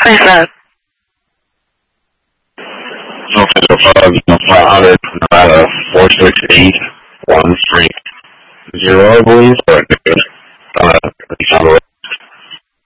Please that. Okay, so 500, 468, 130, I believe, or good.